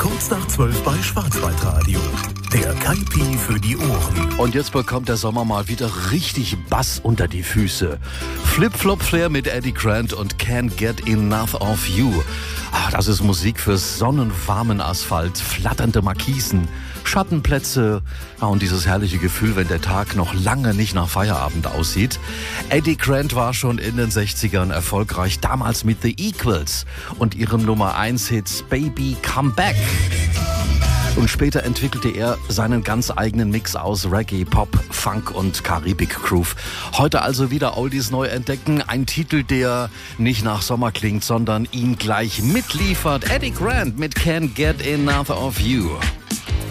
kurz nach 12 bei Schwarzwaldradio. Der Kaipi für die Ohren. Und jetzt bekommt der Sommer mal wieder richtig Bass unter die Füße. Flip-Flop-Flair mit Eddie Grant und Can't Get Enough of You. Das ist Musik für sonnenwarmen Asphalt, flatternde Markisen, Schattenplätze und dieses herrliche Gefühl, wenn der Tag noch lange nicht nach Feierabend aussieht. Eddie Grant war schon in den 60ern erfolgreich, damals mit The Equals und ihrem Nummer 1 Hit Baby Come Back. Und später entwickelte er seinen ganz eigenen Mix aus Reggae, Pop, Funk und Karibik-Groove. Heute also wieder Oldies neu entdecken. Ein Titel, der nicht nach Sommer klingt, sondern ihn gleich mitliefert. Eddie Grant mit Can't Get Enough of You.